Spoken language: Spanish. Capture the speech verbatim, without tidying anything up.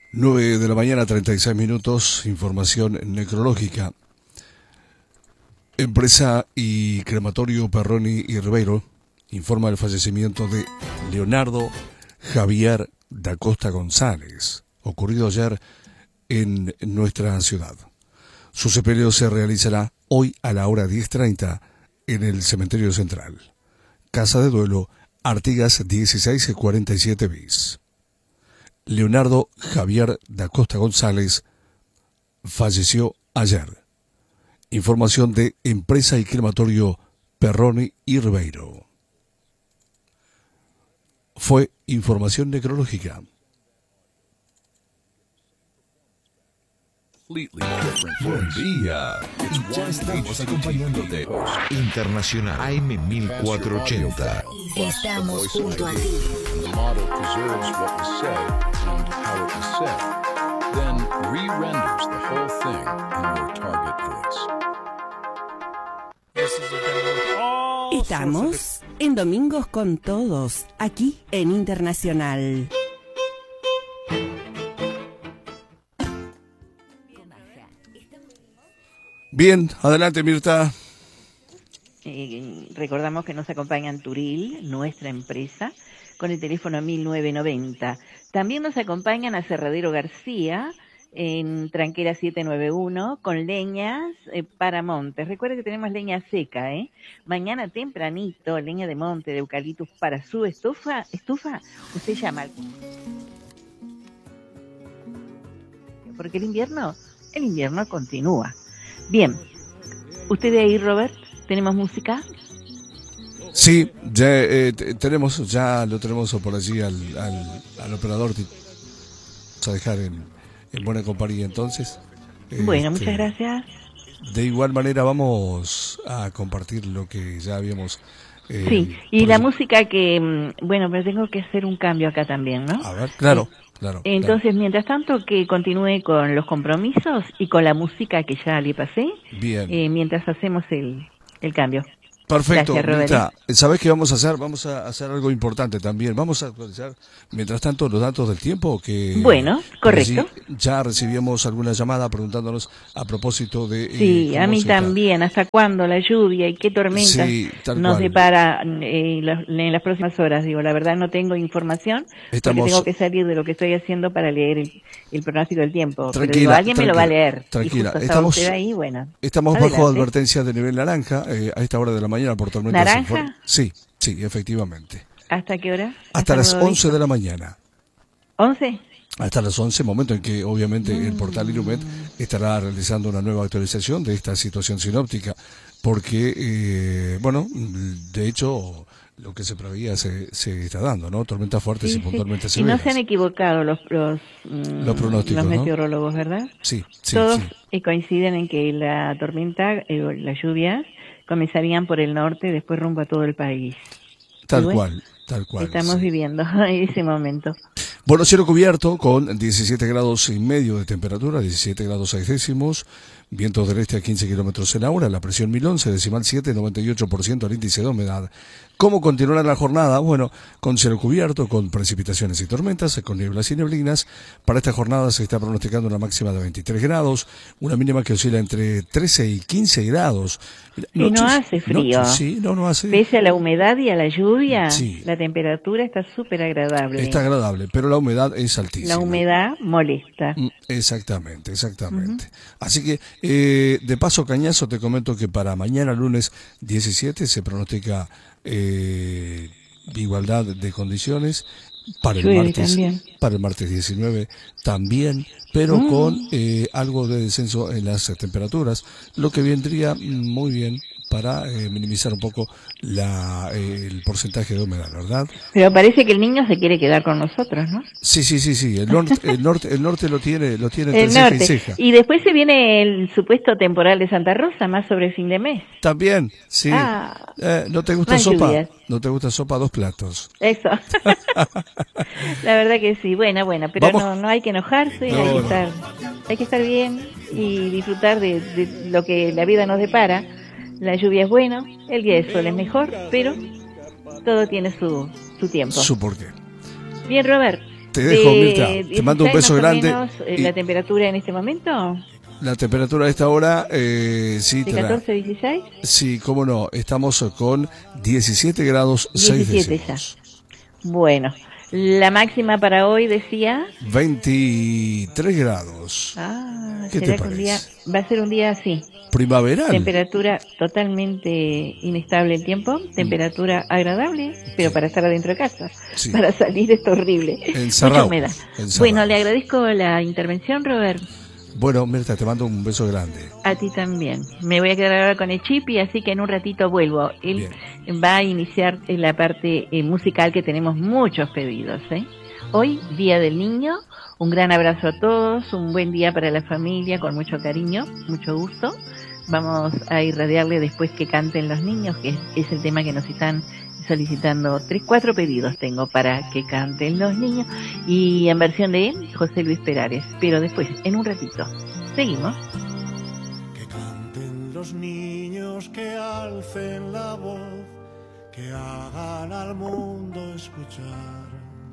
nueve de la mañana, treinta y seis minutos, información necrológica. Empresa y crematorio Perroni y Ribeiro informa el fallecimiento de Leonardo Javier da Costa González, ocurrido ayer en nuestra ciudad. Su sepelio se realizará hoy a la hora diez treinta en el Cementerio Central. Casa de Duelo, Artigas dieciséis cuarenta y siete bis. Leonardo Javier da Costa González falleció ayer. Información de Empresa y Crematorio Perroni y Ribeiro. Fue información necrológica. Buen día. Y ya estamos acompañándote. Internacional A M mil cuatrocientos ochenta. Estamos junto a ti. Estamos en Domingos con Todos, aquí en Internacional. Bien, adelante Mirta. Eh, recordamos que nos acompañan Turil, nuestra empresa, con el teléfono mil novecientos noventa. También nos acompañan Aserradero García, en Tranquera setecientos noventa y uno, con leñas eh, para montes. Recuerda que tenemos leña seca, ¿eh? Mañana tempranito, leña de monte, de eucaliptus para su estufa. Estufa, usted llama al... Porque el invierno, el invierno continúa. Bien, ¿usted de ahí, Robert? ¿Tenemos música? Sí, ya eh, tenemos, ya lo tenemos por allí al, al, al operador. Vamos a dejar en, en buena compañía entonces. Bueno, este, muchas gracias. De igual manera vamos a compartir lo que ya habíamos... Eh, sí, y la música que... Bueno, pero tengo que hacer un cambio acá también, ¿no? A ver, claro. Claro, Entonces, claro. mientras tanto, que continúe con los compromisos y con la música que ya le pasé. Bien. Eh, mientras hacemos el, el cambio. Perfecto, Gracias, Mirta. ¿Sabés qué vamos a hacer? Vamos a hacer algo importante también. Vamos a actualizar, mientras tanto, los datos del tiempo que... Bueno, correcto. Ya recibíamos alguna llamada preguntándonos a propósito de... Sí, eh, a mí también. ¿Hasta cuándo la lluvia y qué tormentas sí, nos cual. depara eh, los, en las próximas horas? Digo, la verdad no tengo información Estamos... porque tengo que salir de lo que estoy haciendo para leer el, el pronóstico del tiempo. Tranquila, Pero digo, alguien tranquila, me lo va a leer. Tranquila, Y estamos, usted ahí, bueno, estamos adelante. bajo advertencia de nivel naranja eh, a esta hora de la mañana por tormentas. ¿Naranja? Sí, sí, efectivamente. ¿Hasta qué hora? Hasta, ¿Hasta las once de la mañana. ¿once? Hasta las once, momento en que obviamente mm. el portal Ilumet estará realizando una nueva actualización de esta situación sinóptica, porque, eh, bueno, de hecho, lo que se preveía se, se está dando, ¿no? Tormentas fuertes sí, y puntualmente sí. severas. Y no se han equivocado los los, mm, los pronósticos, los ¿no? meteorólogos, ¿verdad? Sí, sí. Todos sí. coinciden en que la tormenta, eh, las lluvias, comenzarían por el norte, después rumbo a todo el país. Tal bueno, cual, tal cual. Estamos sí. viviendo ese momento. Bueno, cielo cubierto con diecisiete grados y medio de temperatura, diecisiete grados seis décimos, vientos del este a quince kilómetros en la hora, la presión mil once, decimal siete, noventa y ocho por ciento el índice de humedad. ¿Cómo continuará la jornada? Bueno, con cielo cubierto, con precipitaciones y tormentas, con nieblas y neblinas. Para esta jornada se está pronosticando una máxima de veintitrés grados, una mínima que oscila entre trece y quince grados. Y no hace frío. Noches, sí, no, no hace. Pese a la humedad y a la lluvia, sí. la temperatura está súper agradable. Está agradable, pero la humedad es altísima. La humedad molesta. Exactamente, exactamente. Uh-huh. Así que, eh, de paso, cañazo, te comento que para mañana, lunes diecisiete, se pronostica eh, igualdad de condiciones. Para el, Llueve martes, también. para el martes diecinueve también, pero mm. con eh, algo de descenso en las temperaturas, lo que vendría muy bien para eh, minimizar un poco la, eh, el porcentaje de humedad, ¿verdad? Pero parece que el niño se quiere quedar con nosotros, ¿no? Sí, sí, sí, sí. El norte, el norte, el norte lo tiene, lo tiene entre el ceja norte. y ceja. Y después se viene el supuesto temporal de Santa Rosa, más sobre fin de mes. También, sí. Ah, eh, ¿No te gusta sopa? Lluvias. ¿No te gusta sopa? Dos platos. Eso. La verdad que sí. Buena, buena. Pero no, no hay que enojarse, no, hay que no. estar, hay que estar bien y disfrutar de, de lo que la vida nos depara. La lluvia es buena, el día de sol es mejor, pero todo tiene su, su tiempo. Su porqué. Bien, Robert. Te dejo, De Mirta. Te mando un beso dieciséis más o grande. menos, eh, Y ¿la temperatura en este momento? la temperatura a esta hora, eh, sí, ¿De te la- catorce, dieciséis? sí, cómo no. Estamos con diecisiete grados seis diecisiete ya. décimos. Bueno, la máxima para hoy decía... veintitrés grados. Ah, ¿Qué será te que un día, parece? va a ser un día así. Primaveral. Temperatura totalmente inestable el tiempo, temperatura agradable, pero Sí. para estar adentro de casa. Sí. Para salir es horrible. Encerrados, Mucha humedad. encerrados. Bueno, le agradezco la intervención, Robert. Bueno, Mirta, te mando un beso grande. A ti también. Me voy a quedar ahora con el Chipi, así que en un ratito vuelvo. Él va a iniciar la parte eh, musical, que tenemos muchos pedidos, ¿eh? Hoy, Día del Niño. Un gran abrazo a todos, un buen día para la familia, con mucho cariño, mucho gusto. Vamos a irradiarle después que canten los niños, que es, es el tema que nos están solicitando. Tres, cuatro pedidos tengo para que canten los niños, y en versión de José Luis Perales, pero después, en un ratito. Seguimos. Que canten los niños, que alcen la voz, que hagan al mundo escuchar.